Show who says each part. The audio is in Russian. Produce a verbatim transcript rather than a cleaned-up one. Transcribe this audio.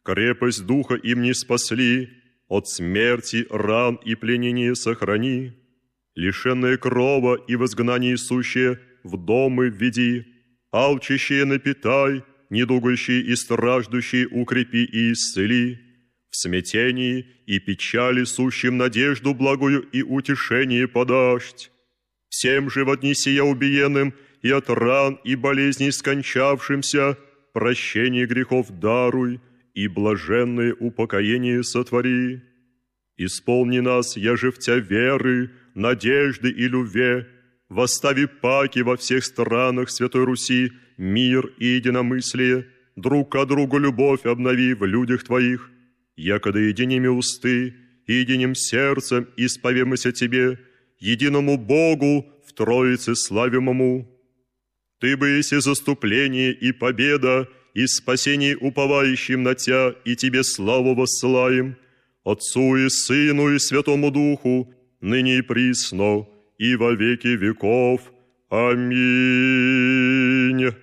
Speaker 1: крепость духа им не спасли, от смерти, ран и пленения сохрани. Лишенные крова и в изгнании сущие в домы введи, алчащие напитай, недугущие и страждущие укрепи и исцели. В смятении и печали сущим надежду благую и утешение подашь. Всем же в одни сия убиенным и от ран и болезней скончавшимся прощение грехов даруй и блаженное упокоение сотвори. Исполни нас, яже в Тя веры, надежды и любви, восстави паки во всех странах Святой Руси мир и единомыслие, друг к другу любовь обнови в людях Твоих, якогда единими усты и единым сердцем исповемся Тебе, единому Богу в Троице славимому. Ты бы есть и заступление, и победа, и спасение уповающим на Тя, и Тебе славу воссылаем, Отцу и Сыну и Святому Духу, ныне и присно, и во веки веков. Аминь.